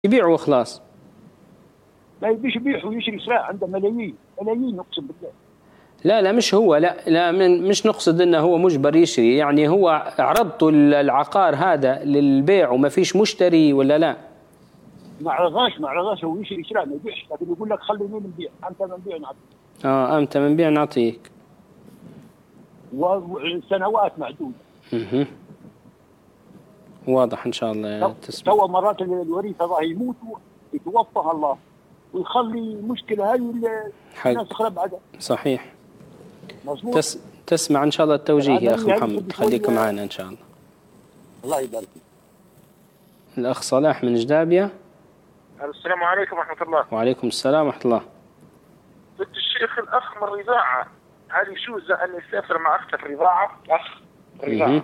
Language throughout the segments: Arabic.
يبيع وخلاص. لا يبيش يبيع ويشري سلعة، عنده ملايين ملايين اقسم بالله. لا مش هو، لا مش نقصد انه هو مجبر يشري، يعني هو عرضته العقار هذا للبيع وما فيش مشتري ولا لا؟ ما عرضاش هو يشري سلعة ما يبيعش، لكن يقول لك خليني نبيع، انت من بيع نعطيك. انت من بيع نعطيك. وسنوات معدودة. واضح ان شاء الله. تو مرات الوريث الله يموت يتوفى الله ويخلي مشكلة هاي الناس تخرب بعدها. صحيح. مظبوط. تسمع ان شاء الله التوجيه يا اخ محمد، خليكم معنا ان شاء الله. الله يبارك فيك. الاخ صلاح من جدابية. السلام عليكم ورحمة الله. وعليكم السلام ورحمة الله. قلت الشيخ الأخ من الرضاعة، هل يجوز أن يسافر مع أخته في الرضاعة؟ أخ الرضاعة.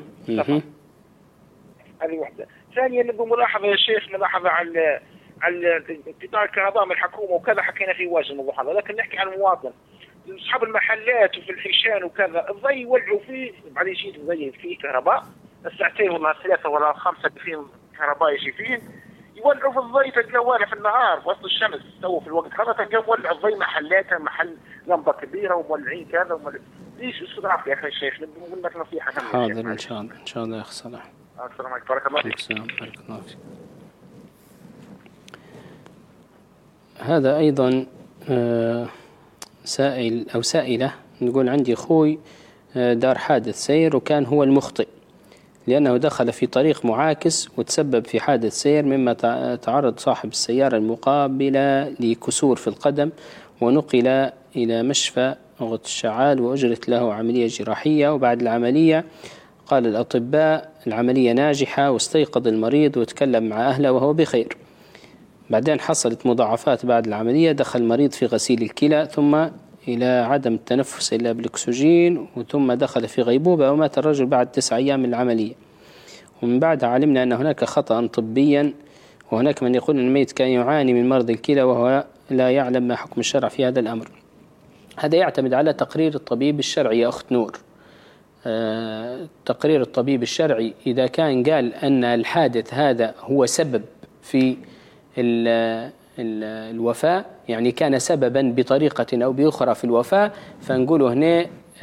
هذه واحدة. ثانيا نبغى ملاحظة يا شيخ، ملاحظة على قطاع الكهرباء من الحكومة وكذا، حكينا في واجد الموضوع هذا، لكن نحكي عن المواطن. أصحاب المحلات وفي الحيشان وكذا الضي يولعوا فيه، بعد يجي الضي فيه كهرباء الساعتين ولا 3 ولا 5 فيه كهرباء يجي فيه، يولعوا في الضي تلقاه في النهار وسط الشمس، تو في الوقت هذا تلقاه مولع الضي محلاتها، محل لمبة كبيرة ومولعين كذا ليش اسكت عافية يا أخي الشيخ، نقول لك نصيحة. حاضر إن شاء الله، إن شاء الله يا أخي صلاح. السلام عليكم، بارك الله فيك. السلام، بارك الله فيك. هذا أيضا سائل أو سائلة نقول عندي أخوي دار حادث سير وكان هو المخطئ، لأنه دخل في طريق معاكس وتسبب في حادث سير، مما تعرض صاحب السيارة المقابلة لكسور في القدم، ونقل إلى مشفى غوث الشعال وأجرت له عملية جراحية. وبعد العملية قال الأطباء العملية ناجحة، واستيقظ المريض وتكلم مع أهله وهو بخير. بعدين حصلت مضاعفات بعد العملية، دخل المريض في غسيل الكلى، ثم إلى عدم التنفس إلا بالأكسجين، وثم دخل في غيبوبة، ومات الرجل بعد 9 أيام من العملية. ومن بعدها علمنا أن هناك خطأ طبيا، وهناك من يقول أن الميت كان يعاني من مرض الكلى وهو لا يعلم ما حكم الشرع في هذا الأمر. هذا يعتمد على تقرير الطبيب الشرعي يا أخت نور. تقرير الطبيب الشرعي إذا كان قال أن الحادث هذا هو سبب في الوفاة، يعني كان سببا بطريقة أو بأخرى في الوفاة، فنقول هنا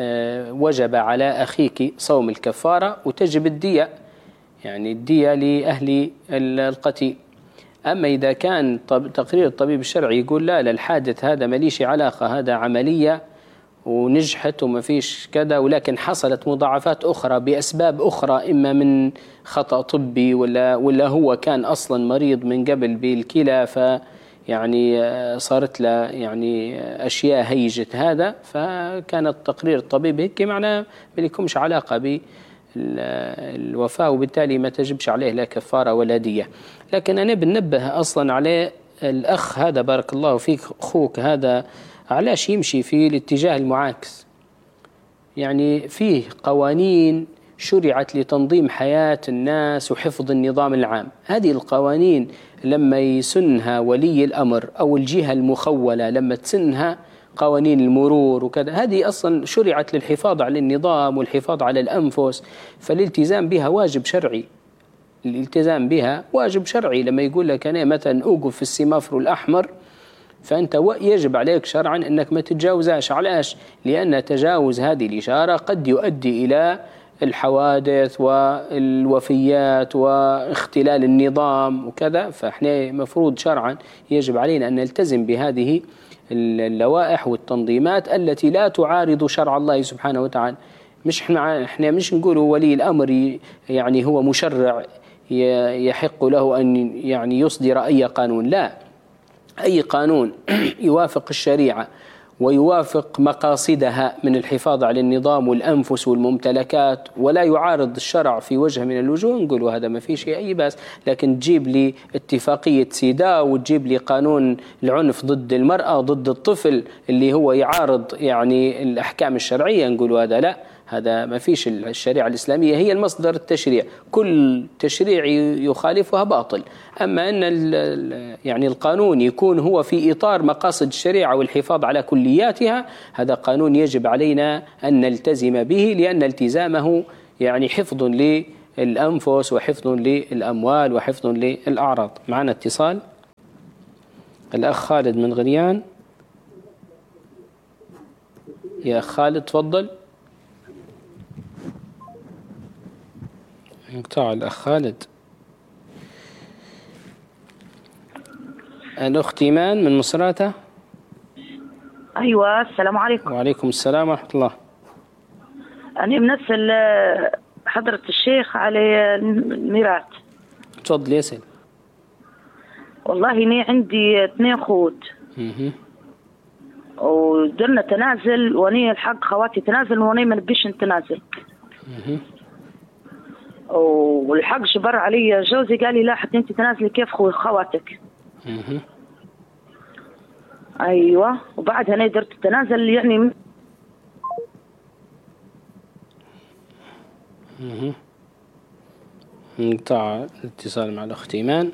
وجب على أخيك صوم الكفارة وتجب الدية، يعني الدية لأهل القتيل. أما إذا كان تقرير الطبيب الشرعي يقول لا الحادث هذا ماليش علاقة، هذا عملية ونجحت وما فيش كذا، ولكن حصلت مضاعفات أخرى بأسباب أخرى، إما من خطأ طبي ولا هو كان أصلا مريض من قبل بالكلى، يعني صارت له يعني أشياء هيجت هذا، فكان التقرير الطبيب هيك معناه ما لكمش علاقة بالوفاة، وبالتالي ما تجبش عليه لا كفارة ولا دية. لكن أنا بنبه أصلا عليه الأخ هذا بارك الله فيك، أخوك هذا علاش يمشي في الاتجاه المعاكس؟ يعني فيه قوانين شرعت لتنظيم حياة الناس وحفظ النظام العام، هذه القوانين لما يسنها ولي الأمر أو الجهة المخولة، لما تسنها قوانين المرور وكذا، هذه أصلا شرعت للحفاظ على النظام والحفاظ على الأنفس، فالالتزام بها واجب شرعي. الالتزام بها واجب شرعي. لما يقول لك أنا مثلا أوقف في السيمافور الأحمر، فأنت يجب عليك شرعا أنك ما تتجاوزاش. علاش؟ لأن تجاوز هذه الإشارة قد يؤدي إلى الحوادث والوفيات واختلال النظام وكذا، فإحنا مفروض شرعا يجب علينا أن نلتزم بهذه اللوائح والتنظيمات التي لا تعارض شرع الله سبحانه وتعالى. مش إحنا مش نقول ولي الأمر يعني هو مشرع يحق له أن يعني يصدر أي قانون، لا، أي قانون يوافق الشريعة ويوافق مقاصدها من الحفاظ على النظام والأنفس والممتلكات ولا يعارض الشرع في وجه من الوجوه، نقولوا هذا ما فيه شيء أي بأس. لكن تجيب لي اتفاقية سيداو وتجيب لي قانون العنف ضد المرأة ضد الطفل اللي هو يعارض يعني الأحكام الشرعية، نقولوا هذا لا، هذا ما فيش. الشريعة الإسلامية هي المصدر التشريع، كل تشريع يخالفها باطل. أما أن يعني القانون يكون هو في إطار مقاصد الشريعة والحفاظ على كلياتها، هذا قانون يجب علينا أن نلتزم به، لأن التزامه يعني حفظ للأنفس وحفظ للأموال وحفظ للأعراض. معنا اتصال. الأخ خالد من غريان. يا خالد تفضل. انقطع الأخ خالد. الأخت إيمان من مصراتة. أيوة، السلام عليكم. وعليكم السلام ورحمة الله. أنا بنسأل حضرة الشيخ على الميراث. تفضل يا سيدي. والله أنا عندي 2 أخوت ودرنا تنازل، وأنا الحق خواتي تنازل وأنا ما نبيش نتنازل. والحق جبر علي جوزي قال لي لا حتى أنت تنازلي كيف خواتك. أيوة، وبعدها أنا درت التنازل يعني. انقطع الاتصال مع الأخت إيمان.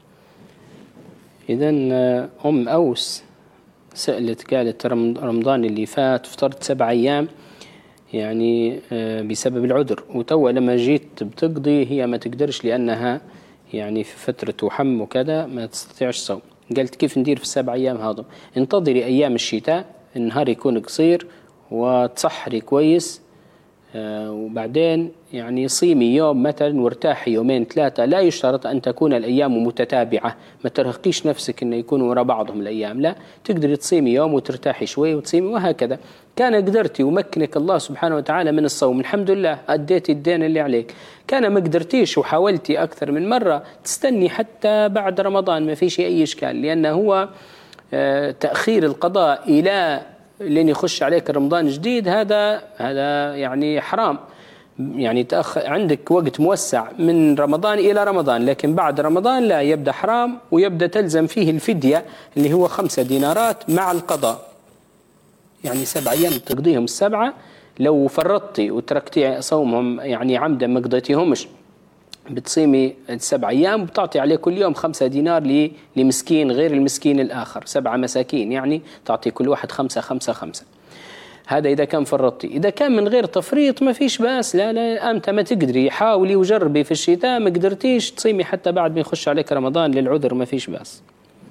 إذن أم أوس سألت قالت رمضان اللي فات فطرت 7 أيام يعني بسبب العذر، وتوا لما جيت بتقضي هي ما تقدرش لأنها يعني في فترة وحم وكذا ما تستطيعش صوم. قالت كيف ندير في 7 أيام هذا؟ انتظري أيام الشتاء النهار يكون قصير وتصحري كويس، وبعدين يعني صيمي يوم مثلا وارتاحي 2 3. لا يشترط أن تكون الأيام متتابعة، ما ترهقيش نفسك أن يكونوا وراء بعضهم الأيام، لا، تقدري تصيمي يوم وترتاحي شوي وتصيمي وهكذا. كان قدرتي ومكنك الله سبحانه وتعالى من الصوم الحمد لله أديتي الدين اللي عليك. كان ما قدرتيش وحاولتي أكثر من مرة تستني حتى بعد رمضان ما فيش أي إشكال، لأنه هو تأخير القضاء إلى لين يخش عليك رمضان جديد هذا يعني حرام. يعني عندك وقت موسع من رمضان إلى رمضان، لكن بعد رمضان لا، يبدأ حرام ويبدأ تلزم فيه الفدية اللي هو 5 دينارات مع القضاء. يعني 7 أيام تقضيهم 7، لو فرطتي وتركتي صومهم يعني عمدا ما قضيتيهمش بتصيمي 7 أيام وبتعطي عليه كل يوم 5 دينار لمسكين غير المسكين الآخر، 7 مساكين يعني تعطي كل واحد 5 5 5. هذا إذا كان فرطتي. إذا كان من غير تفريط ما فيش بأس، لا أنت ما تقدري حاولي وجربي في الشتاء، ما قدرتيش تصيمي حتى بعد ما يخش عليك رمضان للعذر ما فيش بأس.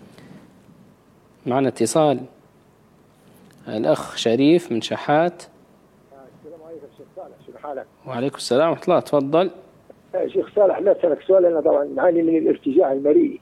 معنا اتصال الأخ شريف من شحات. السلام عليكم شيخ صالح، شو حالك؟ وعليكم السلام ورحمة الله، تفضل. شيخ صالح لا أسألك سؤال، أنا طبعا نعاني من الارتجاع المريء.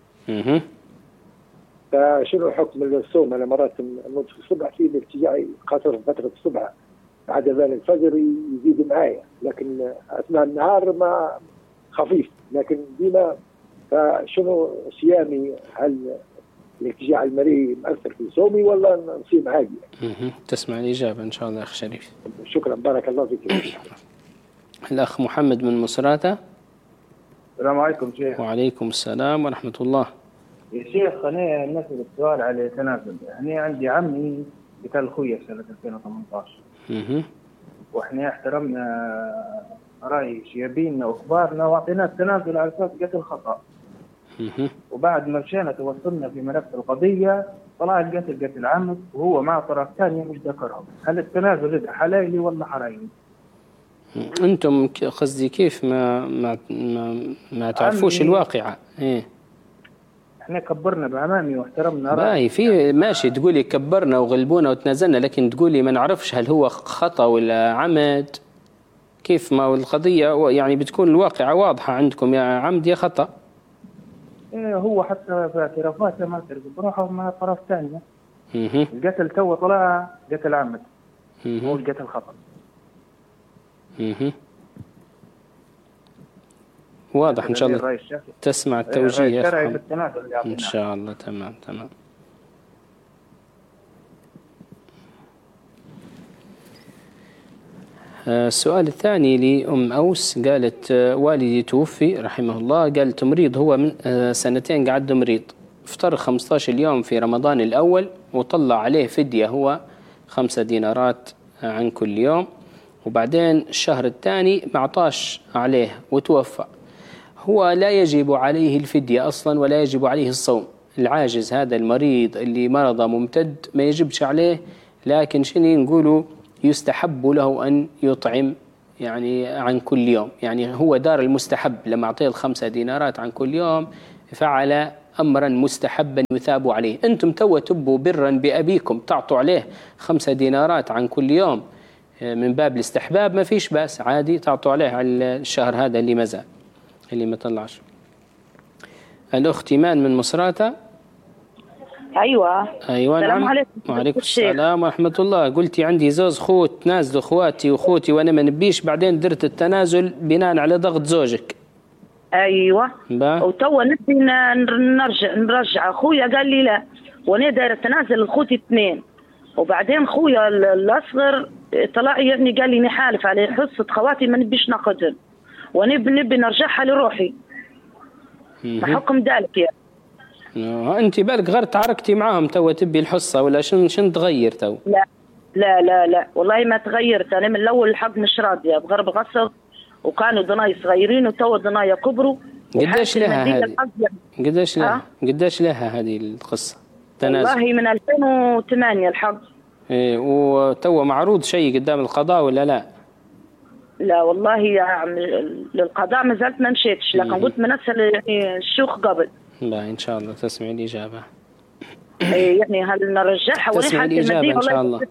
فشنو حكم الصوم؟ أنا مرات أموت في الصبح في الارتجاع، خاصة في فترة الصبح بعد أذان الفجر يزيد معايا، لكن أثناء النهار ما خفيف، لكن ديما. فشنو صيامي؟ هل الارتجاع المريء مؤثر في صومي ولا نصيم عادي؟ تسمع الإجابة إن شاء الله أخ شريف. شكرا، بارك الله فيك. الأخ محمد من مصراتة. السلام عليكم شيخ. وعليكم السلام ورحمة الله. يا شيخ أنا نسأل السؤال على تنازل. أنا عندي عمي قتل أخويا سنة 2018. وإحنا احترمنا رأي شيابيننا وأخبارنا وأعطيناه التنازل على أساس قتل خطأ. وبعد ما مشينا توصلنا في ملف القضية طلع قتل عمد وهو مع طرف ثانية مش ذكرهم. هل التنازل هذا حلالي ولا حرامي؟ أنتم قصدي كيف ما تعرفوش الواقعة؟ إيه؟ احنا كبرنا بعمامي واحترمنا رأي في ماشي، تقولي كبرنا وغلبونا وتنازلنا، لكن تقولي ما نعرفش هل هو خطأ ولا عمد. كيف ما القضية يعني بتكون الواقعة واضحة عندكم، يا عمد يا خطأ. إيه هو حتى في اعترافاته ما اعترف بروحه مع طرف ثانية. القتل تو طلع قتل عمد، هو القتل خطأ. واضح إن شاء الله تسمع التوجيه إن شاء الله. تمام. السؤال الثاني لأم أوس، قالت والدي توفي رحمه الله، قالت مريض هو من 2 قعد مريض، افطر 15 يوم في رمضان الأول وطلع عليه فدية هو 5 دينارات عن كل يوم، وبعدين الشهر الثاني ما عطاش عليه وتوفى. هو لا يجب عليه الفدية أصلا ولا يجب عليه الصوم. العاجز هذا المريض اللي مرضه ممتد ما يجبش عليه، لكن شنو نقولوا يستحب له أن يطعم يعني عن كل يوم. يعني هو دار المستحب، لما أعطيه 5 دينارات عن كل يوم فعل أمرا مستحبا يثاب عليه. أنتم توا تبوا برا بأبيكم تعطوا عليه 5 دينارات عن كل يوم من باب الاستحباب، ما فيش بأس، عادي تعطوا عليه على الشهر هذا اللي مازال اللي ما طلعش. الأخت إيمان من مصراتة. أيوة السلام عليكم. وعليكم السلام ورحمة الله. قلتي عندي زوج خوت تنازلوا اخواتي وأخوتي وأنا ما نبيش، بعدين درت التنازل بناء على ضغط زوجك. أيوة وتوا نبي نرجع أخويا قال لي لا، وأنا داير التنازل لأخوتي 2، وبعدين خويا الأصغر طلع يعني قال لي نحالف عليه حصة خواتي ما نبيش ناخذهم، ونبي نرجعها لروحي. ما حكم ذلك يعني؟ أنت بالك غير تعاركتي معاهم توا تبي الحصة ولا شن تغير تو؟ لا لا لا لا والله ما تغيرت، أنا من الأول الحق مش راضية بغرب غصب، وكانوا ضناي صغيرين وتوا ضنايا كبروا. قداش لها هذه؟ قداش لها هذه القصة؟ تنازل والله من 2008 الحق. إيه، وتوا معروض شيء قدام القضاء ولا لا؟ لا والله للقضاء ما زلت ما مشيتش، لكن قلت منسل يعني الشيوخ قبل. لا إن شاء الله تسمعي الإجابة. يعني هل نرجعها ولا تسمعي الإجابة إن شاء الله.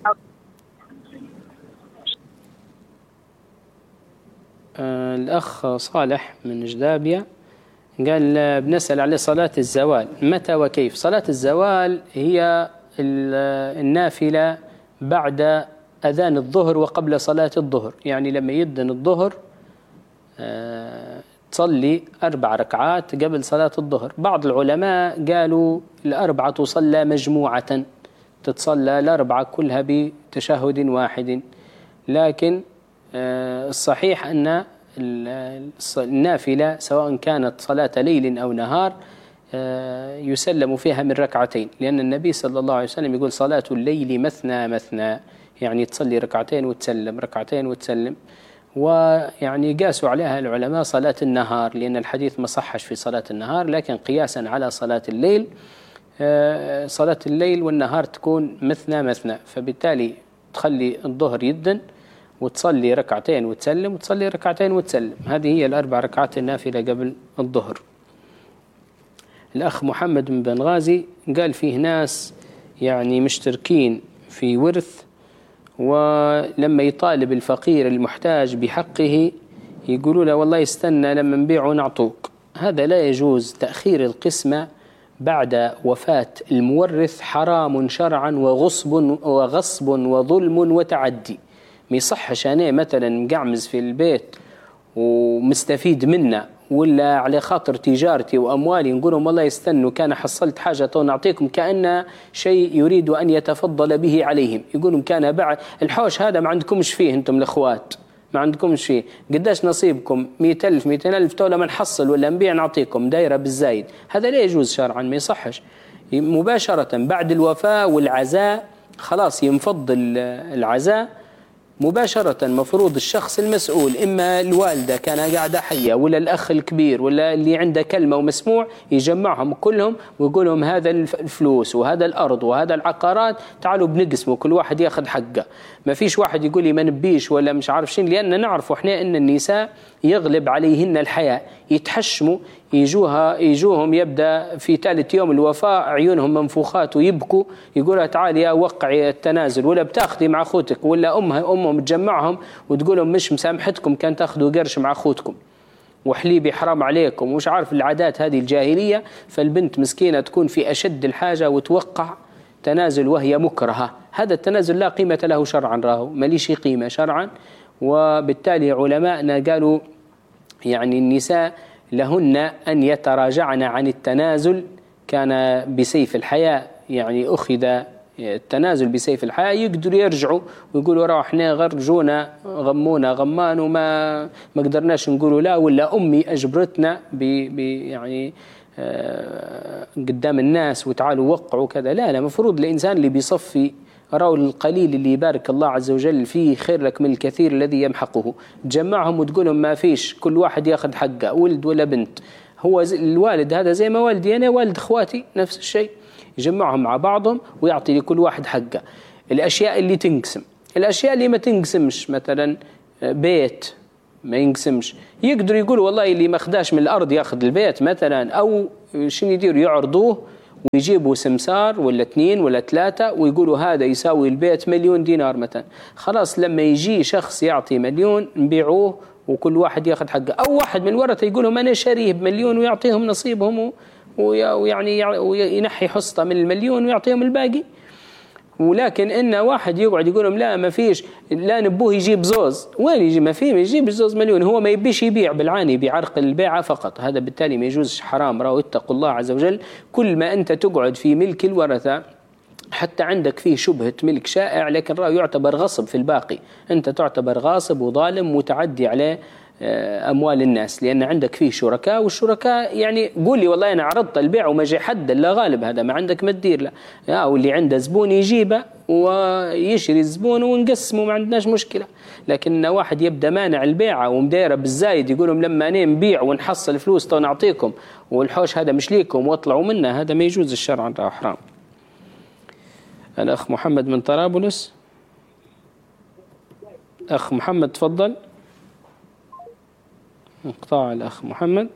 الأخ صالح من جدابية قال بنسأل على صلاة الزوال متى وكيف؟ صلاة الزوال هي النافلة بعد أذان الظهر وقبل صلاة الظهر، يعني لما يدن الظهر تصلي 4 ركعات قبل صلاة الظهر. بعض العلماء قالوا 4 تصلى مجموعة، تتصلى 4 كلها بتشهد واحد، لكن الصحيح أن النافلة سواء كانت صلاة ليل أو نهار يسلم فيها من 2 ركعتين، لأن النبي صلى الله عليه وسلم يقول صلاة الليل مثنى مثنى، يعني تصلي 2 ركعتين وتسلم 2 ركعتين وتسلم. ويعني قاسوا عليها العلماء صلاة النهار لأن الحديث ما صحش في صلاة النهار، لكن قياسا على صلاة الليل صلاة الليل والنهار تكون مثنى مثنى، فبالتالي تخلي الظهر يدن وتصلي 2 ركعتين وتسلم وتصلي 2 ركعتين وتسلم. هذه هي 4 ركعات النافلة قبل الظهر. الأخ محمد بن بنغازي قال فيه ناس يعني مشتركين في ورث، ولما يطالب الفقير المحتاج بحقه يقولوا له والله استنى لما نبيعه نعطوك. هذا لا يجوز. تأخير القسمة بعد وفاة المورث حرام شرعا وغصب وظلم وتعدي. ما يصحش أنا مثلا مقعمز في البيت ومستفيد منه ولا على خاطر تجارتي وأموالي نقول لهم والله يستنوا كان حصلت حاجة ونعطيكم، كأن شيء يريد أن يتفضل به عليهم. يقولون كان بعد الحوش هذا ما عندكمش فيه أنتم الأخوات، ما عندكمش فيه، قداش نصيبكم؟ 100,000 200,000 تولا ما نحصل ولا نبيع نعطيكم دايرة بالزايد. هذا لا يجوز شرعا، ما يصحش. مباشرة بعد الوفاة والعزاء خلاص ينفض العزاء مباشرة. مفروض الشخص المسؤول إما الوالدة كان قاعدة حية ولا الأخ الكبير ولا اللي عنده كلمة ومسموع يجمعهم كلهم ويقول لهم هذا الفلوس وهذا الأرض وهذا العقارات تعالوا بنقسمه كل واحد ياخذ حقه. ما فيش واحد يقول لي ما نبيش ولا مش عارف شين، لأن نعرف إحنا إن النساء يغلب عليهن الحياء، يتحشموا يجوهم يبدأ في 3 يوم الوفاة عيونهم منفوخات ويبكوا، يقولها تعالي يا وقعي التنازل، ولا بتاخذي مع أخوتك، ولا أمهم تجمعهم وتقولهم مش مسامحتكم كان تاخذوا قرش مع أخوتكم وحليبي حرام عليكم ومش عارف العادات هذه الجاهلية. فالبنت مسكينة تكون في أشد الحاجة وتوقع تنازل وهي مكرهة. هذا التنازل لا قيمة له شرعا، راهو ماليش قيمة شرعا. وبالتالي علماءنا قالوا يعني النساء لهن أن يتراجعن عن التنازل. كان بسيف الحياء، يعني أخذ التنازل بسيف الحياة، يقدروا يرجعوا ويقولوا راه احنا غرجونا غمونا غمان وما قدرناش نقولوا لا، ولا أمي أجبرتنا يعني قدام الناس وتعالوا وقعوا كذا. لا مفروض الإنسان اللي بيصفي راو القليل اللي يبارك الله عز وجل فيه خير لك من الكثير الذي يمحقه. تجمعهم وتقولهم ما فيش، كل واحد ياخذ حقه، ولد ولا بنت. هو الوالد هذا زي ما والدي أنا والد إخواتي نفس الشيء، يجمعهم مع بعضهم ويعطي لكل واحد حقه. الأشياء اللي تنقسم، الأشياء اللي ما تنقسمش مثلا بيت ما ينقسمش. يقدر يقول والله اللي ما خداش من الأرض ياخذ البيت مثلا، أو شنو يديروا يعرضوه ويجيبوا سمسار ولا 2 ولا 3 ويقولوا هذا يساوي البيت 1,000,000 دينار مثلا. خلاص لما يجي شخص يعطي 1,000,000 نبيعوه وكل واحد ياخذ حقه، أو واحد من الورثة يقول لهم أنا شاريه ب1,000,000 ويعطيهم نصيبهم ويعني وينحي حصته من 1,000,000 ويعطيهم الباقي. ولكن إن واحد يقعد يقول لهم لا ما فيش، لا نبوه يجيب زوز، وين يجي؟ ما فيه، ما يجيب زوز 1,000,000، هو ما يبيش يبيع بالعاني بعرق البيعة فقط. هذا بالتالي ما يجوز، حرام. راهو اتقوا الله عز وجل. كل ما أنت تقعد في ملك الورثة حتى عندك فيه شبهة ملك شائع، لكن راهو يعتبر غصب في الباقي، أنت تعتبر غاصب وظالم متعدي عليه أموال الناس، لأن عندك فيه شركاء، والشركاء يعني قول لي والله أنا عرضت البيع وما جاء حد لا غالب، هذا ما عندك ما تدير له، واللي عنده زبون يجيبه ويشري الزبون ونقسمه، ما عندناش مشكلة. لكن واحد يبدأ مانع البيعة ومدايرة بالزايد يقولهم لما أنا نبيع ونحصل فلوس تو نعطيكم والحوش هذا مش ليكم واطلعوا منه، هذا ما يجوز الشرع، راهو حرام. الأخ محمد من طرابلس. أخ محمد تفضل. انقطاع الأخ محمد.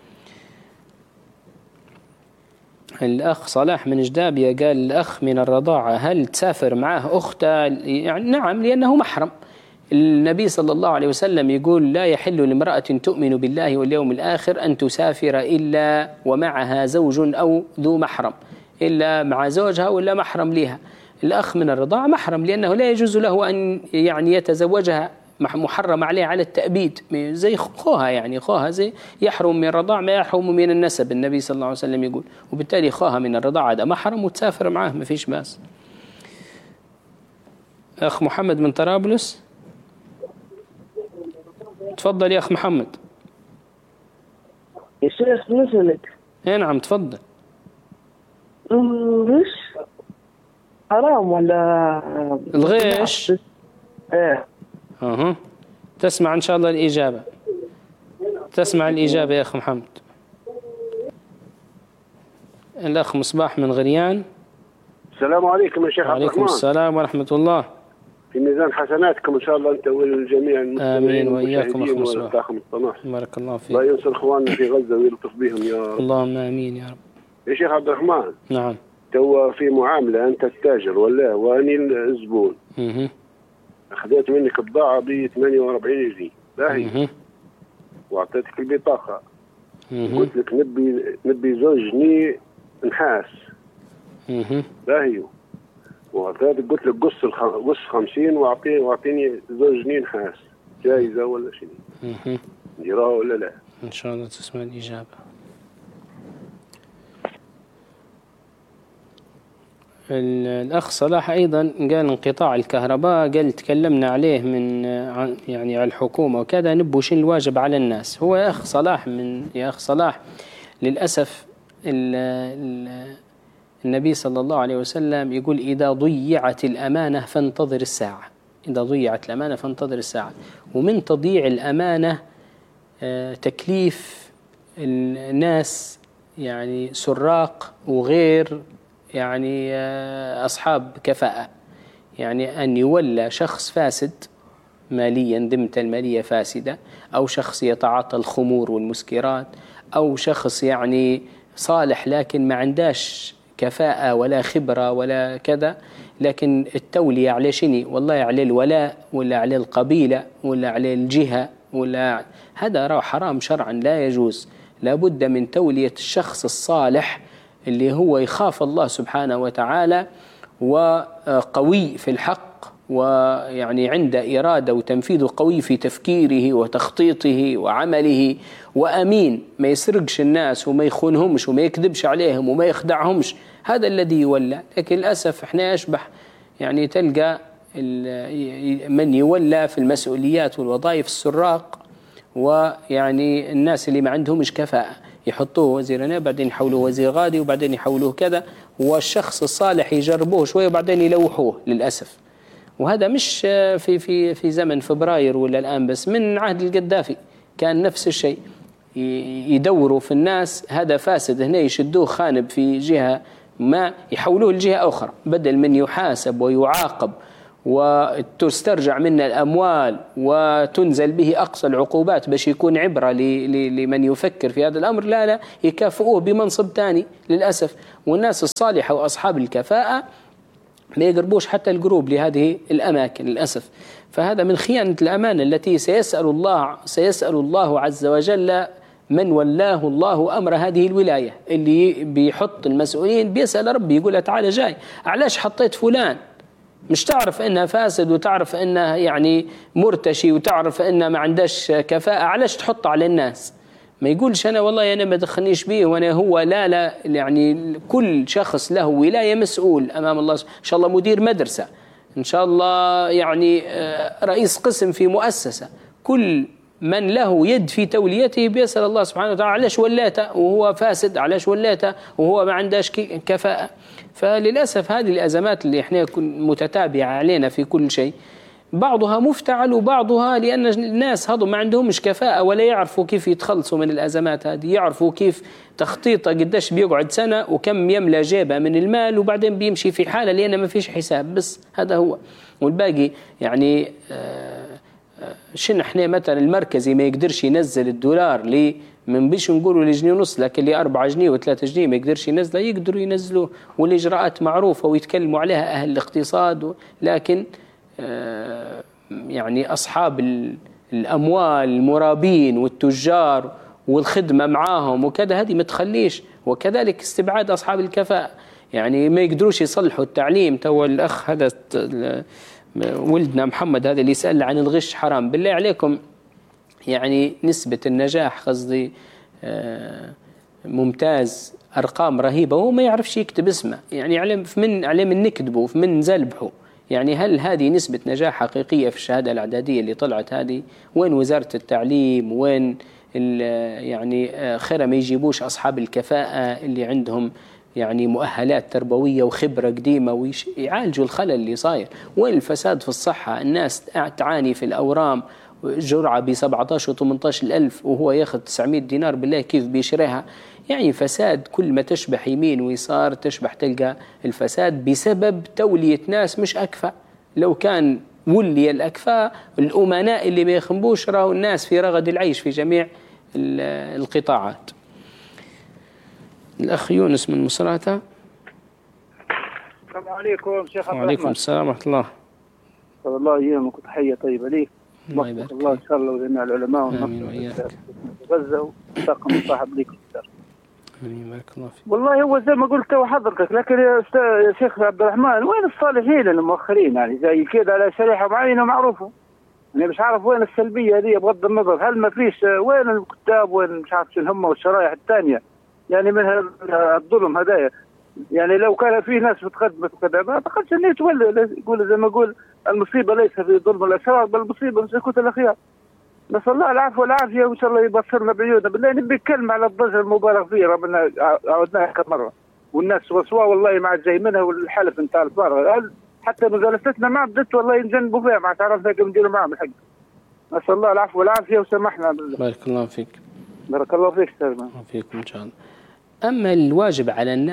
الأخ صلاح من جدابية قال الأخ من الرضاعة هل تسافر معه أخته؟ يعني نعم، لأنه محرم. النبي صلى الله عليه وسلم يقول لا يحل لامرأة تؤمن بالله واليوم الآخر أن تسافر إلا ومعها زوج أو ذو محرم، إلا مع زوجها ولا محرم لها. الأخ من الرضاعة محرم، لأنه لا يجوز له أن يعني يتزوجها، محرم عليه على التأبيد، زي خوها، يعني خوها زي يحرم من الرضاع ما يحرم من النسب، النبي صلى الله عليه وسلم يقول، وبالتالي خوها من الرضاعة هذا محرم وتسافر معه ما فيش بأس. أخ محمد من طرابلس تفضل يا أخ محمد. يا شيخ نسألك. نعم تفضل. الغش حرام ولا الغش؟ ايه. تسمع إن شاء الله الإجابة، تسمع الإجابة يا أخ محمد. الأخ مصباح من غريان. السلام عليكم يا شيخ عبد الرحمن. وعليكم السلام ورحمة الله. في ميزان حسناتكم إن شاء الله أنت والجميع المسلمين. آمين وإياكم أخ مصباح. بارك الله فيك. الله ينصر إخواننا في غزة ويلطف بهم يا رب. اللهم آمين يا رب. يا شيخ عبد الرحمن. نعم. تو في معاملة، أنت التاجر ولا وأني الزبون. أخذت منك بضاعة ب 48 جنيه باهي، وأعطيتك البطاقة. قلت لك نبي 2 جنيه نحاس باهي، وأعطيتك قلت لك قص 50 واعطيني 2 جنيه نحاس، جائزة ولا شيء؟ نديرها ولا لا؟ إن شاء الله تسمع الإجابة. الأخ صلاح أيضا قال انقطاع الكهرباء، قال تكلمنا عليه من يعني على الحكومة وكذا، نبو شنو الواجب على الناس. هو يا أخ صلاح للأسف النبي صلى الله عليه وسلم يقول إذا ضيعت الأمانة فانتظر الساعة، إذا ضيعت الأمانة فانتظر الساعة. ومن تضييع الأمانة تكليف الناس يعني سراق وغير يعني أصحاب كفاءة، يعني أن يولى شخص فاسد ماليا، ذمته المالية فاسدة، أو شخص يتعاطى الخمور والمسكرات، أو شخص يعني صالح لكن ما عنداش كفاءة ولا خبرة ولا كذا، لكن التولية عليه شني؟ والله عليه الولاء ولا عليه القبيلة ولا عليه الجهة ولا، هذا راه حرام شرعا لا يجوز. لابد من تولية الشخص الصالح اللي هو يخاف الله سبحانه وتعالى وقوي في الحق، ويعني عنده إرادة وتنفيذ قوي في تفكيره وتخطيطه وعمله، وأمين ما يسرقش الناس وما يخونهمش وما يكذبش عليهم وما يخدعهمش، هذا الذي يولى. لكن للأسف احنا يشبح يعني تلقى من يولى في المسؤوليات والوظائف السراق، ويعني الناس اللي ما عندهمش كفاءة يحطوه وزيرنا بعدين يحولوه وزير غادي وبعدين يحولوه كذا، والشخص الصالح يجربوه شوية وبعدين يلوحوه للأسف. وهذا مش في زمن فبراير ولا الآن بس، من عهد القذافي كان نفس الشيء، يدوروا في الناس هذا فاسد هنا يشدوه خانب في جهة ما يحولوه لجهة أخرى، بدل من يحاسب ويعاقب وتسترجع منا الأموال وتنزل به أقصى العقوبات باش يكون عبرة لمن يفكر في هذا الأمر، لا يكافئوه بمنصب ثاني للأسف. والناس الصالحة وأصحاب الكفاءة ما يقربوش حتى القروب لهذه الأماكن للأسف. فهذا من خيانة الأمانة التي سيسأل الله عز وجل من ولاه الله أمر هذه الولاية، اللي بيحط المسؤولين بيسأل ربي يقول تعالى جاي علاش حطيت فلان، مش تعرف انه فاسد وتعرف انه يعني مرتشي وتعرف انه ما عندهش كفاءة، علاش تحط على الناس؟ ما يقولش انا والله انا ما دخلنيش بيه وانا هو، لا يعني كل شخص له ولاية مسؤول امام الله، ان شاء الله مدير مدرسة، ان شاء الله يعني رئيس قسم في مؤسسة، كل من له يد في توليته بيسأل الله سبحانه وتعالى علاش ولاته وهو فاسد، علاش ولاته وهو ما عندهش كفاءة. فللأسف هذه الأزمات اللي احنا متتابعة علينا في كل شيء، بعضها مفتعل وبعضها لأن الناس هذو ما عندهمش كفاءة ولا يعرفوا كيف يتخلصوا من الأزمات هذه، يعرفوا كيف تخطيطه قداش بيقعد سنة وكم يملى جيبه من المال وبعدين بيمشي في حالة لأنه ما فيش حساب، بس هذا هو. والباقي يعني شن احنا مثلا المركزي ما يقدرش ينزل الدولار من بيش نقولوا لجنيه ونص، لكن اللي 4 جنيه و3 جنيه ما يقدرش ينزله، يقدروا ينزلوه، والإجراءات معروفة ويتكلموا عليها أهل الاقتصاد. لكن يعني أصحاب الأموال المرابين والتجار والخدمة معاهم وكذا هذه ما تخليش، وكذلك استبعاد أصحاب الكفاءة يعني ما يقدروش يصلحوا التعليم. تو الأخ هذا ولدنا محمد هذا اللي يسأل عن الغش حرام، بالله عليكم يعني نسبة النجاح قصدي ممتاز، أرقام رهيبة، وهو ما يعرفش يكتب اسمه، يعني عليه من نكتبه من نزلبحه. يعني هل هذه نسبة نجاح حقيقية في الشهادة الإعدادية اللي طلعت هذه؟ وين وزارة التعليم؟ وين يعني خير ما يجيبوش أصحاب الكفاءة اللي عندهم يعني مؤهلات تربوية وخبرة قديمة ويعالجوا الخلل اللي صاير؟ وين الفساد في الصحة؟ الناس تعاني في الأورام، جرعة ب17 و18 ألف وهو ياخذ 900 دينار، بالله كيف بيشريها؟ يعني فساد كل ما تشبح يمين ويسار تشبح تلقى الفساد بسبب تولية ناس مش أكفاء. لو كان ولي الأكفاء الأمناء اللي ما يخنبوش راهو الناس في رغد العيش في جميع القطاعات. الأخ يونس من مصراتة. السلام عليكم شيخ عبد الرحمن. وعليكم السلام ورحمة الله. الله يهمك وتحية طيبة ليك. الله يبارك الله إن شاء الله وجميع العلماء والنصر غزة وطاقم صاحب ليك. آمين بارك الله فيك. والله هو زي ما قلت حضرتك، لكن يا شيخ عبد الرحمن وين الصالحين المؤخرين يعني زي كذا على شريحة معينة معروفة؟ أنا مش عارف وين السلبية هذه بغض النظر، هل ما فيش وين الكتاب وين مش عارف شو هم والشرائح الثانية يعني من الظلم هدايا؟ يعني لو كان في ناس بتقدم كذا ما أعتقدش إنه يتولى، يقول زي ما يقول المصيبة ليس في ظلم الأشرار بل المصيبة في سكوت الأخيار. نسأل الله العفو والعافية وإن شاء الله يبصرنا بعيوننا. بالله نبي كلمة على الضجة المبالغ فيه، ربنا عودناها كم مرة والناس وسوا والله ما عاد جاي منها، والحلف انتهى الفارغ، حتى مجالستنا ما بدت والله نجنبوا فيها ما تعرفنا كيف نديروا معهم الحق. نسأل الله العفو والعافية وسامحنا بالله. بارك الله فيك. بارك الله فيك استاذ. فيكم إن شاء الله. أما الواجب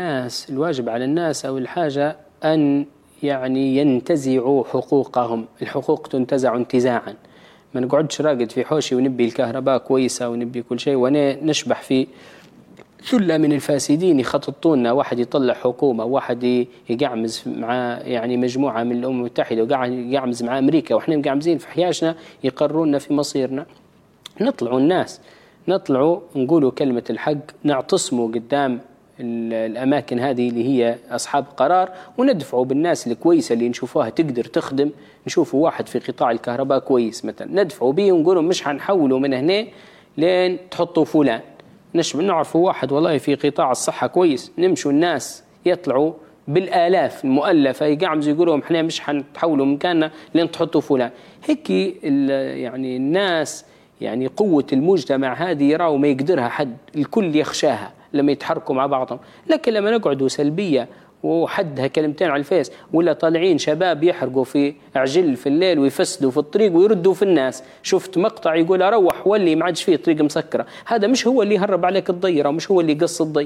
على الناس أو الحاجة أن يعني ينتزعوا حقوقهم، الحقوق تنتزع انتزاعا، ما نقعدش راقد في حوشي ونبي الكهرباء كويسة ونبي كل شيء ونشبح في ثلة من الفاسدين يخططون، واحد يطلع حكومة، واحد يقعمز مع يعني مجموعة من الأمم المتحدة ويقعمز مع أمريكا، وإحنا مقعمزين في حياشنا يقررون في مصيرنا. نطلعوا الناس، نطلعوا نقولوا كلمة الحق، نعتصموا قدام الأماكن هذه اللي هي أصحاب قرار، وندفعوا بالناس الكويسة اللي نشوفوها تقدر تخدم. نشوفوا واحد في قطاع الكهرباء كويس مثلا ندفعوا به ونقولوا مش هنحوله من هنا لين تحطوا فلان. نعرفوا واحد والله في قطاع الصحة كويس، نمشوا الناس يطلعوا بالآلاف المؤلفة يقعمزوا يقولوا احنا مش هنحولوا مكاننا لين تحطوا فلان. هيك يعني الناس يعني قوة المجتمع هذه يراوا ما يقدرها حد، الكل يخشاها لما يتحركوا مع بعضهم. لكن لما نقعدوا سلبية وحدها كلمتين على الفيس، ولا طالعين شباب يحرقوا في عجل في الليل ويفسدوا في الطريق ويردوا في الناس، شفت مقطع يقول أروح ولي ما عادش فيه طريق مسكرة، هذا مش هو اللي يهرب عليك الضيرة ومش هو اللي يقص الضي.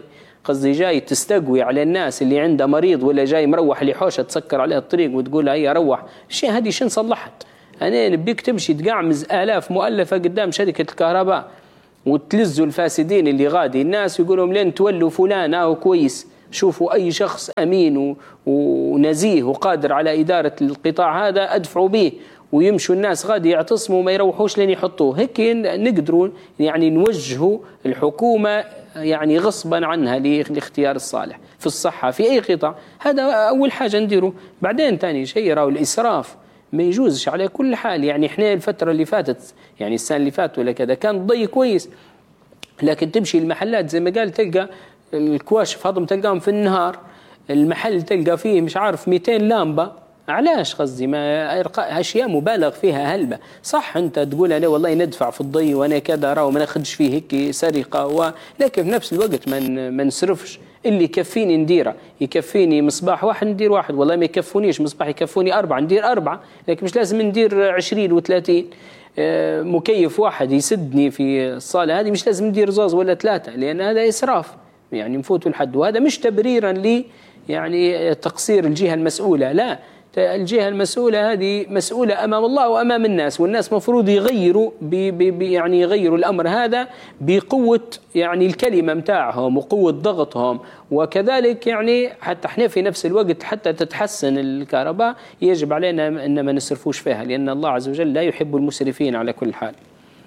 قصدي جاي تستقوي على الناس اللي عنده مريض ولا جاي مروح لحوشة تسكر عليه الطريق وتقول هيا روح، الشيء هذه شن صلحت؟ أنا نبيك تمشي تقعمز آلاف مؤلفة قدام شركة الكهرباء وتلزوا الفاسدين اللي غادي الناس ويقولوا لين تولوا فلان أو كويس، شوفوا أي شخص أمين ونزيه وقادر على إدارة القطاع هذا أدفعوا به، ويمشوا الناس غادي يعتصموا وما يروحوش لين يحطوه. هيك نقدروا يعني نوجهوا الحكومة يعني غصبا عنها لاختيار الصالح في الصحة في أي قطاع. هذا أول حاجة نديره. بعدين ثاني شيء راهو الإسراف ما يجوزش على كل حال. يعني إحنا الفترة اللي فاتت يعني السنة اللي فاتت ولا كذا كان ضي كويس، لكن تمشي المحلات زي ما قال تلقى الكواشف هضم تلقاهم في النهار، المحل تلقى فيه مش عارف 200 لامبة. علاش قصدي ما أشياء مبالغ فيها هلبة. صح أنت تقول أنا والله ندفع في الضي وأنا كذا راهو ما ناخدش فيه هيك سرقة لكن في نفس الوقت ما نصرفش. اللي يكفيني نديره، يكفيني مصباح واحد ندير واحد، والله ما يكفونيش مصباح يكفوني 4 ندير 4، لكن مش لازم ندير 20 و30. مكيف واحد يسدني في الصالة هذه مش لازم ندير زوز ولا 3، لأن هذا إسراف يعني نفوتوا الحد. وهذا مش تبريرا لي يعني تقصير الجهة المسؤولة، لا، الجهة المسؤولة هذه مسؤولة أمام الله وأمام الناس، والناس مفروض يغيروا يعني يغيروا الأمر هذا بقوة يعني الكلمة متاعهم وقوة ضغطهم. وكذلك يعني حتى احنا في نفس الوقت حتى تتحسن الكهرباء يجب علينا أن ما نصرفوش فيها، لأن الله عز وجل لا يحب المسرفين على كل حال.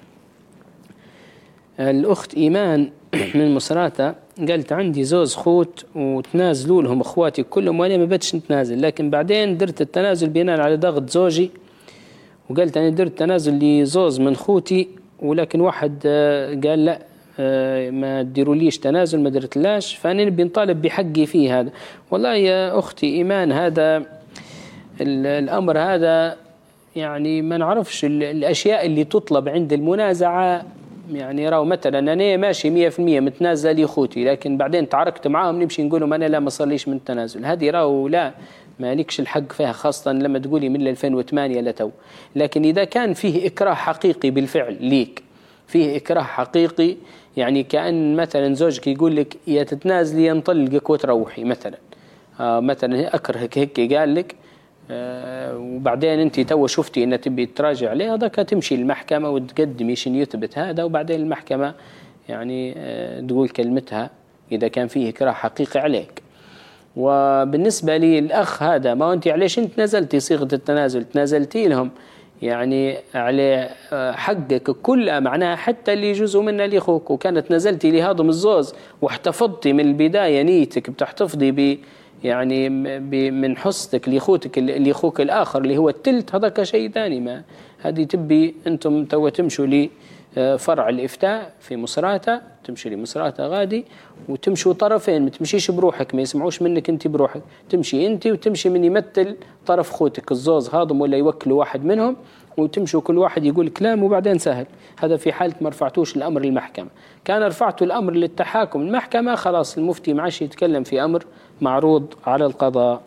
الأخت إيمان من مصراتة قالت عندي زوز خوت وتنازلوا لهم اخواتي كلهم وانا ما بدش نتنازل، لكن بعدين درت التنازل بناء على ضغط زوجي، وقالت انا درت تنازل لزوز من خوتي ولكن واحد قال لا ما تديروليش تنازل ما درتلاش، فانا نبي نطالب بحقي فيه هذا. والله يا اختي ايمان هذا الامر هذا يعني ما نعرفش الاشياء اللي تطلب عند المنازعه. يعني راهو مثلا انا ماشي 100% متنازل لاخوتي، لكن بعدين تعاركت معاهم نمشي نقول لهم انا لا ما صارليش من التنازل، هذه راهو لا ما لكش الحق فيها، خاصه لما تقولي من 2008 لتو. لكن اذا كان فيه اكراه حقيقي بالفعل ليك، فيه اكراه حقيقي يعني كأن مثلا زوجك يقول لك يا تتنازلي يا نطلقك وتروحي مثلا، مثلا اكرهك هيك قال لك، وبعدين انت تو شفتي ان تبي تراجع عليه، هذاك تمشي المحكمه وتقدمي شن يثبت هذا، وبعدين المحكمه يعني تقول كلمتها اذا كان فيه اكراه حقيقي عليك. وبالنسبه لي الاخ هذا ما انت علاش انت نزلتي صيغه التنازل، تنازلتي لهم يعني على حقك كله، معناها حتى اللي جزء منه لاخوك، وكانت نزلتي لهضم الزوز واحتفظتي من البدايه نيتك بتحتفظي ب يعني من حصتك لاخوتك لاخوك الاخر اللي هو التلت، هذاك شيء ثاني. ما هذه تبي انتم تو تمشوا لفرع الافتاء في مصراتة، تمشي لمصراتة غادي وتمشوا طرفين، ما تمشيش بروحك، ما يسمعوش منك انت بروحك، تمشي انت وتمشي من يمثل طرف خوتك الزوز هاضم ولا يوكلوا واحد منهم، وتمشوا كل واحد يقول كلام وبعدين سهل. هذا في حالة ما رفعتوش الأمر للمحكمة. كان رفعتوا الأمر للتحاكم المحكمة خلاص المفتي ما عادش يتكلم في أمر معروض على القضاء.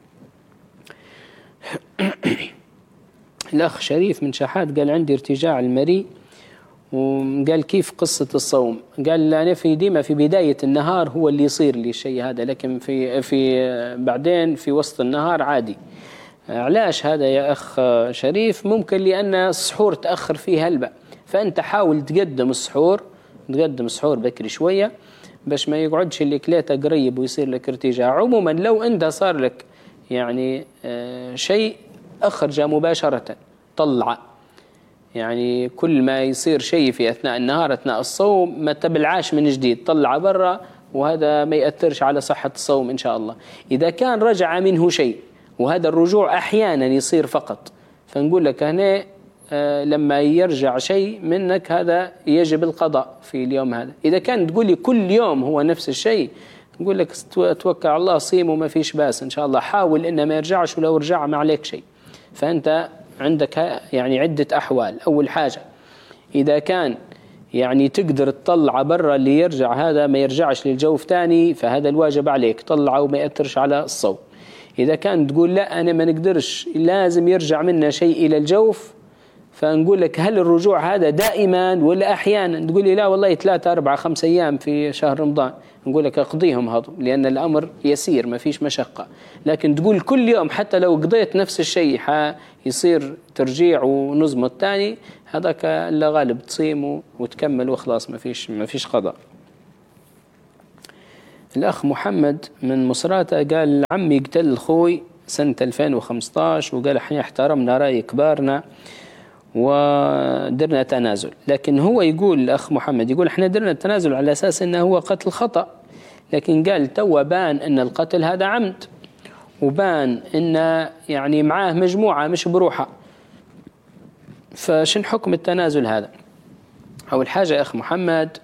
الأخ شريف من شحات قال عندي ارتجاع المريء، وقال كيف قصة الصوم؟ قال أنا ديما في بداية النهار هو اللي يصير لي الشيء هذا، لكن في بعدين في وسط النهار عادي. علاش هذا يا أخ شريف؟ ممكن لأن السحور تأخر فيه هلبة، فأنت حاول تقدم السحور بكري شوية باش ما يقعدش اللي كلاته قريب ويصير لك ارتجاع. عموما لو أنت صار لك يعني شيء أخرجه مباشرة طلع، يعني كل ما يصير شيء في أثناء النهار أثناء الصوم ما تبلعاش من جديد، طلع برا، وهذا ما يأثرش على صحة الصوم إن شاء الله. إذا كان رجع منه شيء، وهذا الرجوع أحيانا يصير فقط، فنقول لك هنا لما يرجع شيء منك هذا يجب القضاء في اليوم هذا. إذا كان تقول لي كل يوم هو نفس الشيء، نقول لك توكل على الله صيم وما فيش باس إن شاء الله، حاول إنه ما يرجعش، ولو رجع ما عليك شيء. فأنت عندك يعني عدة أحوال. أول حاجة إذا كان يعني تقدر تطلع برا اللي يرجع هذا ما يرجعش للجوف تاني، فهذا الواجب عليك طلعه وما يأثرش على الصوم. إذا كان تقول لا أنا ما نقدرش لازم يرجع منا شيء إلى الجوف، فنقول لك هل الرجوع هذا دائما ولا أحيانا؟ تقول لي لا والله 3 4 5 أيام في شهر رمضان، نقول لك اقضيهم هضم لأن الأمر يسير ما فيش مشقة. لكن تقول كل يوم حتى لو قضيت نفس الشيء يصير ترجيع ونظم الثاني، هذاك إلا غالب تصيم وتكمل وخلاص ما فيش قضاء. الأخ محمد من مصراتة قال عمي قتل خوي سنة 2015 وقال احنا احترمنا رأي كبارنا ودرنا تنازل. لكن هو يقول الأخ محمد يقول احنا درنا التنازل على أساس انه هو قتل خطأ، لكن قال توا بان ان القتل هذا عمد وبان ان يعني معاه مجموعة مش بروحه، فشن حكم التنازل هذا؟ أول حاجة يا أخ محمد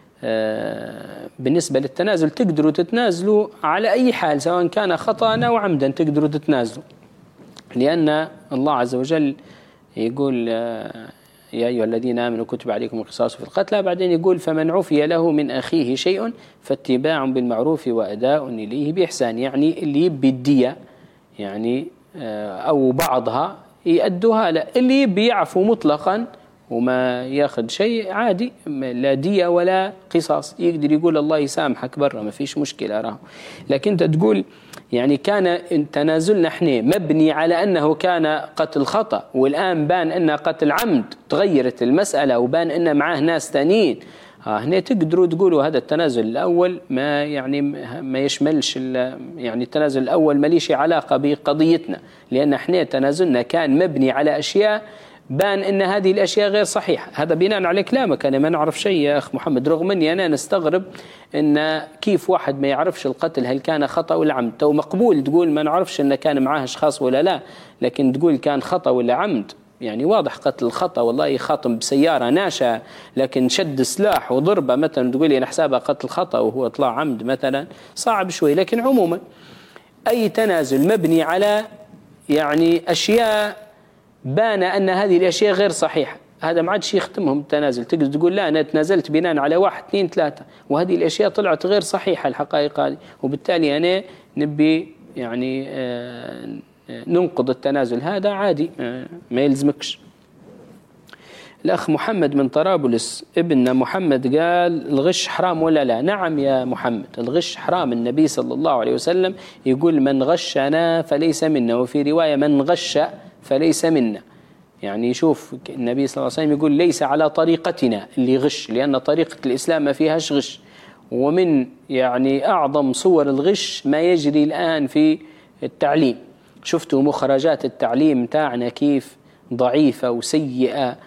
بالنسبة للتنازل تقدروا تتنازلوا على أي حال سواء كان خطأ أو عمدا، تقدروا تتنازلوا، لأن الله عز وجل يقول يا أيها الذين آمنوا كتب عليكم القصاص في القتلى، بعدين يقول فمن عفي له من أخيه شيء فاتباع بالمعروف وأداء إليه بإحسان. يعني اللي يبي الدية يعني أو بعضها يأدوها له، اللي يبي يعفو مطلقا وما ياخذ شيء عادي لا دية ولا قصاص يقدر يقول الله يسامحك برا ما فيش مشكلة راه. لكن أنت تقول يعني كان تنازلنا احنا مبني على أنه كان قتل خطأ والآن بان أنه قتل عمد، تغيرت المسألة وبان أنه معاه ناس ثانيين، هنا تقدروا تقولوا هذا التنازل الأول ما يعني ما يشملش يعني التنازل الأول ما ليش علاقة بقضيتنا، لأن احنا تنازلنا كان مبني على أشياء بان ان هذه الاشياء غير صحيحه. هذا بناء على كلامك، انا ما نعرف شيء يا اخ محمد، رغم اني انا نستغرب ان كيف واحد ما يعرفش القتل هل كان خطا ولا عمد. تو مقبول تقول ما نعرفش انه كان معاه اشخاص ولا لا، لكن تقول كان خطا ولا عمد يعني واضح قتل الخطا، والله خاطم بسياره ناشئه لكن شد سلاح وضربه مثلا تقول لي انا حسابها قتل خطا وهو طلع عمد مثلا، صعب شوي. لكن عموما اي تنازل مبني على يعني اشياء بان أن هذه الأشياء غير صحيحة، هذا ما عادش يختمهم التنازل. تقدر تقول لا أنا تنازلت بناء على 1 2 3 وهذه الأشياء طلعت غير صحيحة الحقائق هذه، وبالتالي أنا نبي يعني ننقض التنازل هذا عادي ما يلزمكش. الأخ محمد من طرابلس ابن محمد قال الغش حرام ولا لا؟ نعم يا محمد الغش حرام. النبي صلى الله عليه وسلم يقول من غشنا فليس منا، وفي رواية من غش فليس منا. يعني شوف النبي صلى الله عليه وسلم يقول ليس على طريقتنا اللي غش، لأن طريقة الإسلام ما فيهاش غش. ومن يعني أعظم صور الغش ما يجري الآن في التعليم، شفتوا مخرجات التعليم تاعنا كيف ضعيفة وسيئة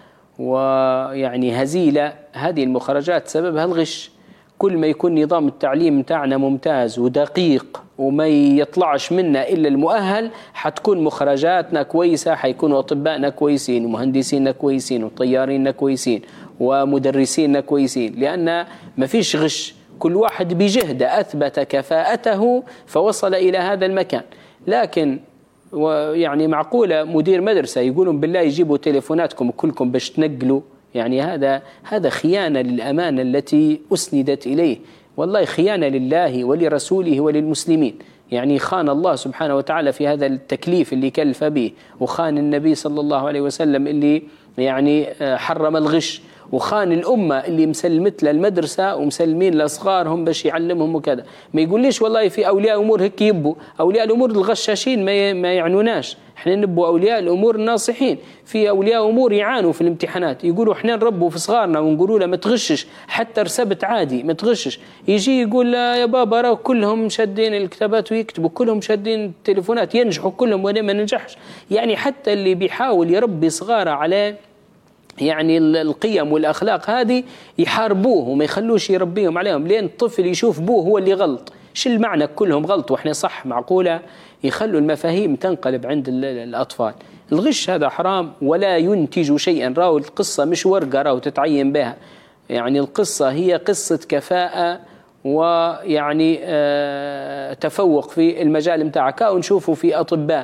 ويعني هزيلة. هذه المخرجات سببها الغش. كل ما يكون نظام التعليم تاعنا ممتاز ودقيق وما يطلعش منا إلا المؤهل، حتكون مخرجاتنا كويسة، حيكونوا أطبائنا كويسين ومهندسيننا كويسين وطياريننا كويسين ومدرسيننا كويسين، لأن ما فيش غش، كل واحد بجهده أثبت كفاءته فوصل إلى هذا المكان. لكن ويعني معقولة مدير مدرسة يقولون بالله يجيبوا تليفوناتكم كلكم باش تنقلوا؟ يعني هذا خيانة للأمانة التي أسندت إليه، والله خيانة لله ولرسوله وللمسلمين. يعني خان الله سبحانه وتعالى في هذا التكليف اللي كلف به، وخان النبي صلى الله عليه وسلم اللي يعني حرم الغش، وخان الأمة اللي مسلمت للمدرسة ومسلمين لأصغارهم باش يعلمهم وكذا. ما يقوليش والله في أولياء أمور هيك يبوا، أولياء الأمور الغشاشين ما يعنوناش، احنا نبوا أولياء الأمور الناصحين. في أولياء أمور يعانوا في الامتحانات يقولوا احنا نربوا في صغارنا ونقولوا له ما تغشش، حتى رسبت عادي ما تغشش، يجي يقول لا يا بابا راهو كلهم شادين الكتابات ويكتبوا، كلهم شادين التليفونات ينجحوا كلهم وانا ما ننجحش. يعني حتى اللي بيحاول يربي صغاره على يعني القيم والأخلاق هذه يحاربوه وما يخلوش يربيهم عليهم، لأن الطفل يشوف بوه هو اللي غلط. شو المعنى كلهم غلط وإحنا صح؟ معقولة؟ يخلوا المفاهيم تنقلب عند الأطفال. الغش هذا حرام ولا ينتج شيئا. راهو القصة مش ورقة راهو تتعين بها، يعني القصة هي قصة كفاءة ويعني تفوق في المجال متاعك. ونشوفوا في أطباء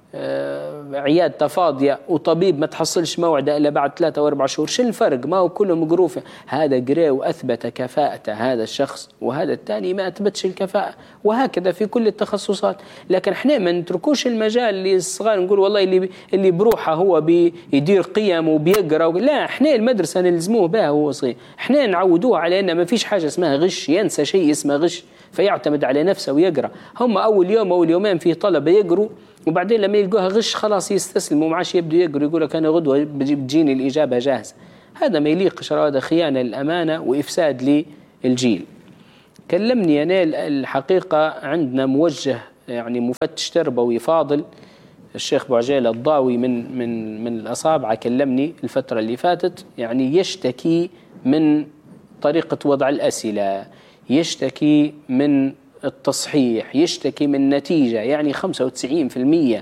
عيادته فاضية وطبيب ما تحصلش موعده إلا بعد 3 و4 شهور، شو الفرق؟ ما هو كلهم مقروفة. هذا قرأ وأثبت كفاءته هذا الشخص، وهذا الثاني ما أثبتش الكفاءة، وهكذا في كل التخصصات. لكن احنا ما نتركوش المجال للصغار نقول والله اللي بروحه هو بيدير قيم وبيقرأ لا، احنا المدرسة نلزموه بها وهو صغير، احنا نعودوه على أن ما فيش حاجة اسمها غش، ينسى شيء اسمه غش فيعتمد على نفسه ويقرأ. هم أول يوم أول يومين في طلبة يقروا، وبعدين لما يلقوها غش خلاص يستسلموا، ما عادش يبدوا يقروا، يقول لك أنا غدوة بتجيني الإجابة جاهزة. هذا ما يليقش، هذا خيانة للأمانة وإفساد للجيل. كلمني أنا الحقيقة عندنا موجه يعني مفتش تربوي فاضل الشيخ بوعجيل الضاوي من الأصابع، كلمني الفترة اللي فاتت، يعني يشتكي من طريقة وضع الأسئلة، يشتكي من التصحيح، يشتكي من نتيجة يعني 95%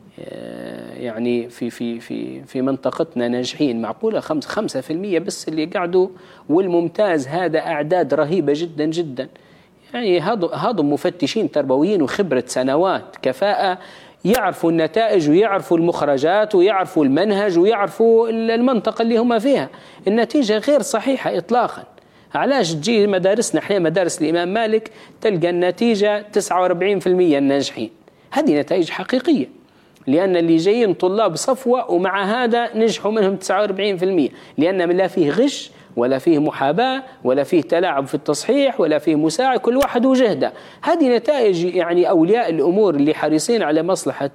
يعني في منطقتنا ناجحين، معقولة 5% بس اللي قعدوا، والممتاز هذا أعداد رهيبة جدا جدا. يعني هذا مفتشين تربويين وخبرة سنوات كفاءة، يعرفوا النتائج ويعرفوا المخرجات ويعرفوا المنهج ويعرفوا المنطقة اللي هم فيها. النتيجة غير صحيحة إطلاقا. علاش تجي مدارسنا احنا مدارس الإمام مالك تلقى النتيجة 49% الناجحين؟ هذه نتائج حقيقية، لأن اللي جايين طلاب صفوة ومع هذا نجحوا منهم 49%، لأن لا فيه غش ولا فيه محاباة ولا فيه تلاعب في التصحيح ولا فيه مساعد، كل واحد وجهده. هذه نتائج يعني أولياء الأمور اللي حريصين على مصلحة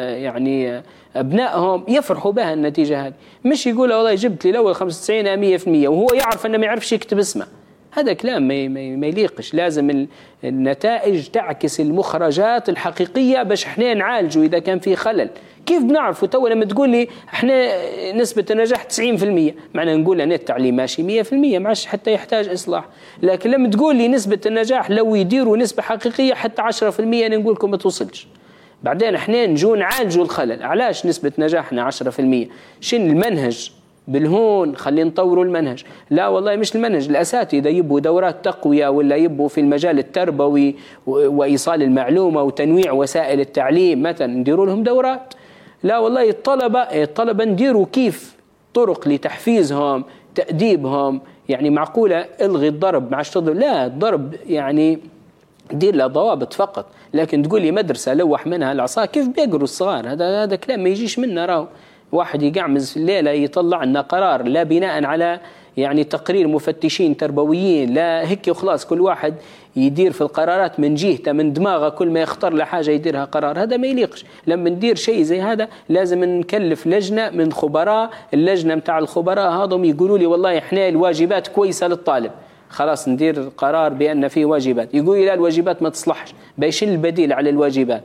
يعني أبنائهم يفرحوا بها النتيجة هذه، مش يقول والله جبت لي الأول 95 100% وهو يعرف أنه ما يعرفش يكتب اسمه. هذا كلام ما يليقش. لازم النتائج تعكس المخرجات الحقيقية باش احنا نعالجوا إذا كان في خلل. كيف بنعرفوا؟ تو لما تقول لي احنا نسبة النجاح 90%، معنى نقول أن التعليم ماشي 100%، ما عادش حتى يحتاج إصلاح. لكن لما تقول لي نسبة النجاح لو يديروا نسبة حقيقية حتى 10%، أنا نقول لكم ما توصلش. بعدين احنا نجو نعالجوا الخلل. علاش نسبة نجاحنا 10%؟ شن المنهج بالهون، خلينا نطوروا المنهج. لا والله مش المنهج، الأساتذة يبوا دورات تقوية ولا يبوا في المجال التربوي وإيصال المعلومة وتنويع وسائل التعليم مثلا نديروا لهم دورات. لا والله الطلبة نديروا كيف طرق لتحفيزهم تأديبهم. يعني معقولة الغي الضرب ما عادش تضرب؟ لا، الضرب يعني دير له ضوابط فقط. لكن تقول لي مدرسة لوح منها العصا، كيف بيقروا الصغار؟ هذا كلام ما يجيش منا. راهو واحد يقعمز في الليلة يطلع لنا قرار لا بناء على يعني تقرير مفتشين تربويين، لا هيك وخلاص كل واحد يدير في القرارات من جهته من دماغه، كل ما يختار له حاجة يديرها قرار. هذا ما يليقش. لما ندير شيء زي هذا لازم نكلف لجنة من خبراء، اللجنة متاع الخبراء هذم يقولوا لي والله احنا الواجبات كويسة للطالب، خلاص ندير قرار بأن في واجبات. يقول لا الواجبات ما تصلحش، بيشن البديل على الواجبات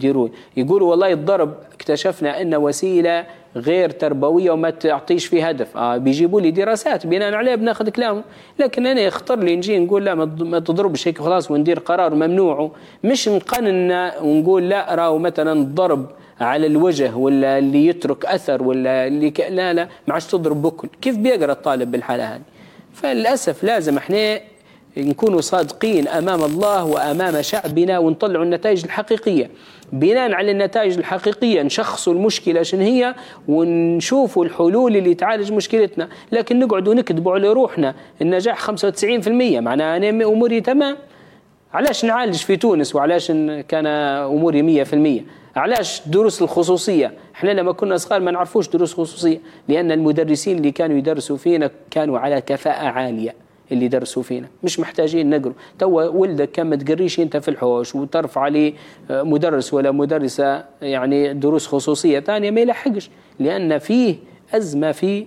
يقولوا والله الضرب اكتشفنا أنه وسيلة غير تربوية وما تعطيش في هدف. بيجيبوا لي دراسات بناء عليها بناخذ كلامه. لكن أنا يختار لي نجي نقول لا ما تضربش هيك خلاص وندير قرار ممنوع، مش نقنن ونقول لا راهو مثلا الضرب على الوجه ولا اللي يترك أثر ولا اللي لا ما عادش تضرب بكل. كيف بيقرأ الطالب بالحالة هذه؟ فللأسف لازم احنا نكونوا صادقين أمام الله وأمام شعبنا ونطلعوا النتائج الحقيقية. بناء على النتائج الحقيقية نشخصوا المشكلة شنو هي ونشوفوا الحلول اللي تعالج مشكلتنا. لكن نقعد ونكذبوا على روحنا النجاح 95% معناها أنا أموري تمام. علاش نعالج في تونس وعلاش كان أموري 100%؟ علاش دروس الخصوصية؟ احنا لما كنا صغار ما نعرفوش دروس خصوصية، لأن المدرسين اللي كانوا يدرسوا فينا كانوا على كفاءة عالية. اللي درسوا فينا مش محتاجين نقروا. تو ولدك كم تقريش انت في الحوش وترفع عليه مدرس ولا مدرسة يعني دروس خصوصية ثانية ما يلحقش، لأن فيه أزمة في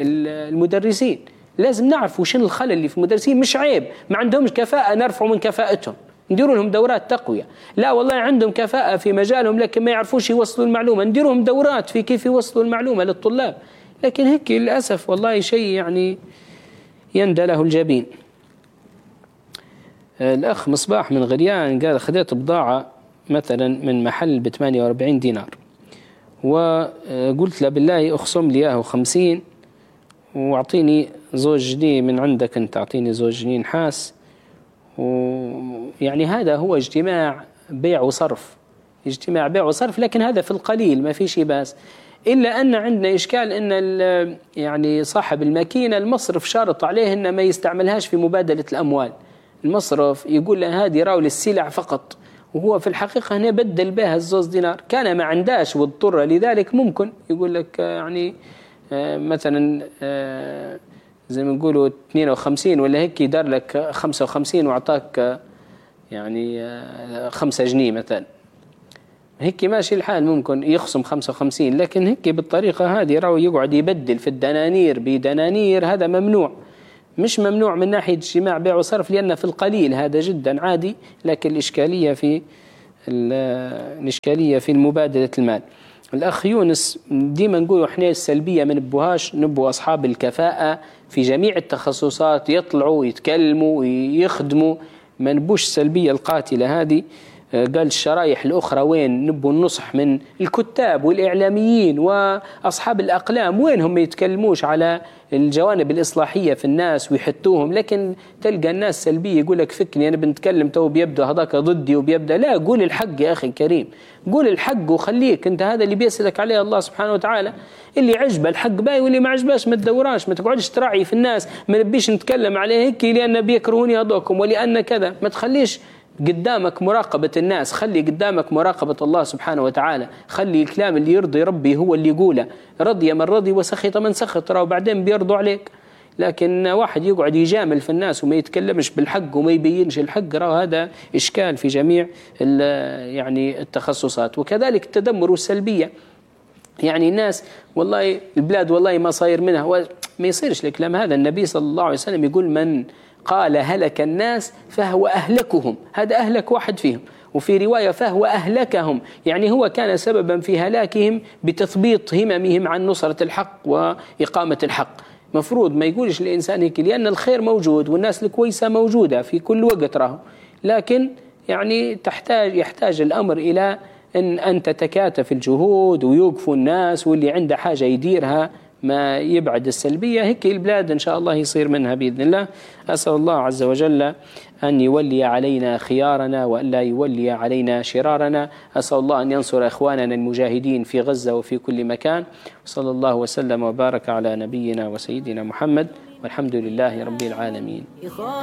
المدرسين. لازم نعرف وشن الخلل اللي في المدرسين. مش عيب ما عندهمش كفاءة نرفعوا من كفاءتهم، نديروا لهم دورات تقوية. لا والله عندهم كفاءة في مجالهم لكن ما يعرفوش يوصلوا المعلومة، نديروا لهم دورات في كيف يوصلوا المعلومة للطلاب. لكن هيك للأسف والله شيء يعني يندى له الجبين. الأخ مصباح من غريان قال خذيت بضاعة مثلا من محل ب48 دينار وقلت له بالله أخصم لي إياه 50 واعطيني زوج جنيه من عندك أنت، أعطيني زوج جنيه نحاس. ويعني هذا هو اجتماع بيع وصرف. اجتماع بيع وصرف، لكن هذا في القليل ما في شيء بأس. إلا أن عندنا إشكال أن يعني صاحب الماكينة المصرف شارط عليه أنه ما يستعملهاش في مبادلة الأموال. المصرف يقول له هذه راو للسلع فقط، وهو في الحقيقة هنا بدل بها الزوز دينار. كان ما عنداش واضطر لذلك ممكن يقول لك يعني مثلا زي ما نقولوا 52 ولا هيك، يدار لك 55 وأعطاك يعني 5 جنيه مثلا، هيك ماشي الحال، ممكن يخصم 55، لكن هيك بالطريقة هذه راهو يقعد يبدل في الدنانير بدنانير، هذا ممنوع. مش ممنوع من ناحية اجتماع بيع وصرف لأن في القليل هذا جدا عادي، لكن الإشكالية في المبادلة المال. الأخ يونس ديما نقولوا احنا السلبية ما نبوهاش، نبو أصحاب الكفاءة في جميع التخصصات، يطلعوا يتكلموا يخدموا، ما نبوش السلبية القاتلة هذه. قال الشرايح الأخرى وين؟ نبو النصح من الكتاب والإعلاميين وأصحاب الأقلام، وين هم يتكلموش على الجوانب الإصلاحية في الناس ويحتوهم. لكن تلقى الناس سلبية، يقول لك فكني أنا بنتكلم تو بيبدأ هذاك ضدي وبيبدأ. لا، قول الحق يا أخي الكريم، قول الحق وخليك أنت هذا اللي بيسألك عليه الله سبحانه وتعالى. اللي عجبه الحق باي واللي ما عجباش ما تدوراش، ما تقعدش تراعي في الناس، ما نبيش نتكلم عليه هيك لأن بيكرهوني هذوكم ولأن كذا. ما تخليش قدامك مراقبة الناس، خلي قدامك مراقبة الله سبحانه وتعالى. خلي الكلام اللي يرضي ربي هو اللي يقوله، رضي من رضي وسخط من سخط، وبعدين بيرضوا عليك. لكن واحد يقعد يجامل في الناس وما يتكلمش بالحق وما يبينش الحق، هذا إشكال في جميع يعني التخصصات. وكذلك التدمر والسلبية، يعني الناس والله البلاد والله ما صاير منها، ما يصيرش الكلام هذا. النبي صلى الله عليه وسلم يقول من قال هلك الناس فهو أهلكهم، هذا أهلك واحد فيهم. وفي رواية فهو أهلكهم، يعني هو كان سببا في هلاكهم بتثبيط هممهم عن نصرة الحق وإقامة الحق. مفروض ما يقولش الإنسان هيك، لأن الخير موجود والناس الكويسة موجودة في كل وقت راهو، لكن يعني يحتاج الأمر إلى أن تتكاتف الجهود ويوقفوا الناس، واللي عنده حاجة يديرها ما يبعد السلبية. هيك البلاد إن شاء الله يصير منها بإذن الله. أسأل الله عز وجل أن يولي علينا خيارنا وأن لا يولي علينا شرارنا. أسأل الله أن ينصر إخواننا المجاهدين في غزة وفي كل مكان. صلى الله وسلم وبارك على نبينا وسيدنا محمد، والحمد لله رب العالمين.